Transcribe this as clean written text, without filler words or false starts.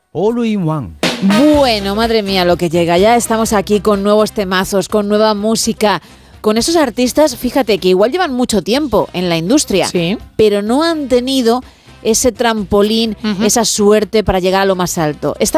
All in One. Bueno, madre mía, lo que llega. Ya estamos aquí con nuevos temazos, con nueva música, con esos artistas, fíjate, que igual llevan mucho tiempo en la industria, Sí. pero no han tenido ese trampolín, esa suerte para llegar a lo más alto.